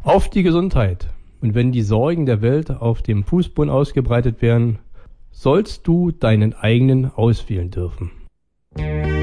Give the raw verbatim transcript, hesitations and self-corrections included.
Auf die Gesundheit. Und wenn die Sorgen der Welt auf dem Fußboden ausgebreitet werden, sollst du deinen eigenen auswählen dürfen.